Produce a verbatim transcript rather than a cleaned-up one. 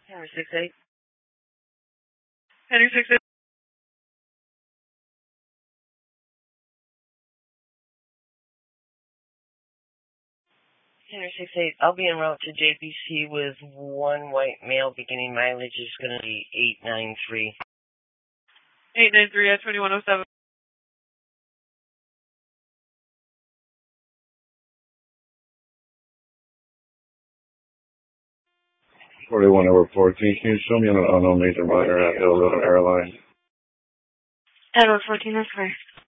Henry six eight. Henry six eight. Henry six eight. I'll be en route to J P C with one white male. Beginning mileage is going to be eight nine three. eight nine three at twenty-one oh seven. forty-one over fourteen. Can you show me an unknown major minor at Ill Airlines? Edward fourteen, that's correct.